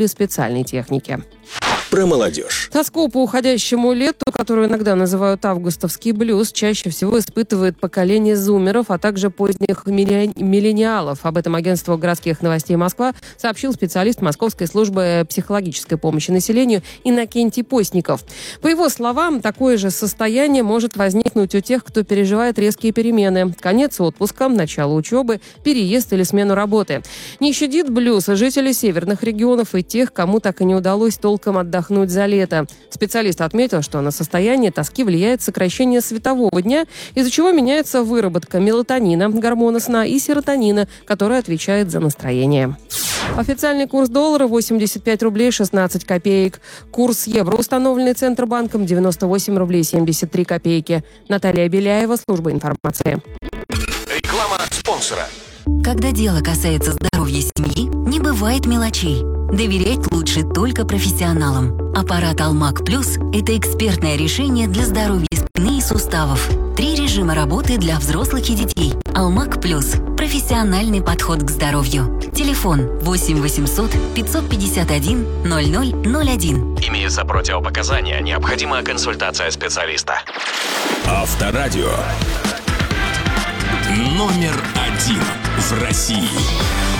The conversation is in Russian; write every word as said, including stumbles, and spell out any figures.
специальной техники. Про молодежь. Тоску по уходящему лету, которую иногда называют августовский блюз, чаще всего испытывает поколение зумеров, а также поздних миллениалов. Об этом агентство городских новостей Москва сообщил специалист Московской службы психологической помощи населению Иннокентий Постников. По его словам, такое же состояние может возникнуть у тех, кто переживает резкие перемены. Конец отпуска, начало учебы, переезд или смену работы. Не щадит блюз жителей северных регионов и тех, кому так и не удалось толком отдохнуть за лето. Специалист отметил, что на состояние тоски влияет сокращение светового дня, из-за чего меняется выработка мелатонина, гормона сна, и серотонина, который отвечает за настроение. Официальный курс доллара восемьдесят пять рублей шестнадцать копеек. Курс евро, установленный Центробанком, девяносто восемь рублей семьдесят три копейки. Наталья Беляева, служба информации. Реклама спонсора. Когда дело касается здоровья семьи, не бывает мелочей. Доверять лучше только профессионалам. Аппарат Алмаг Плюс – это экспертное решение для здоровья спины и суставов. Три режима работы для взрослых и детей. Алмаг Плюс – профессиональный подход к здоровью. Телефон восемь восемьсот пятьсот пятьдесят один ноль ноль ноль один. Имеются противопоказания, необходима консультация специалиста. Авторадио. Номер один в России.